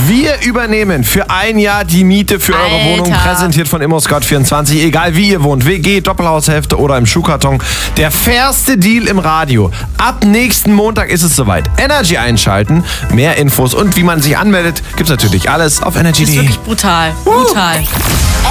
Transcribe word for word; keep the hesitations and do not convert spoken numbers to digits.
Wir übernehmen für ein Jahr die Miete für eure Alter. Wohnung, präsentiert von ImmoScout vierundzwanzig. Egal wie ihr wohnt, W G, Doppelhaushälfte oder im Schuhkarton. Der fairste Deal im Radio. Ab nächsten Montag ist es soweit. Energy einschalten, mehr Infos und wie man sich anmeldet, gibt's natürlich alles auf energy Das ist punkt de. wirklich brutal. Brutal.